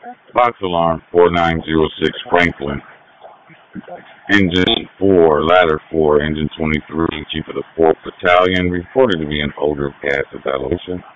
Box alarm 4906 Franklin. Engine 4, ladder 4, engine 23, chief of the 4th Battalion, reported to be an odor of gas evaluation.